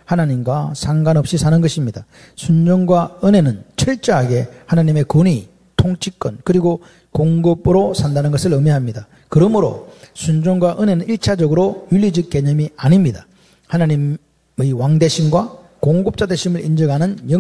하나님과 상관없이 사는 것입니다. 순종과 은혜는 철저하게 하나님의 권위, 통치권, 그리고 공급으로 산다는 것을 의미합니다. 그러므로 순종과 은혜는 1차적으로 윤리적 개념이 아닙니다. 하나님의 왕되심과 공급자 되심을 인정하는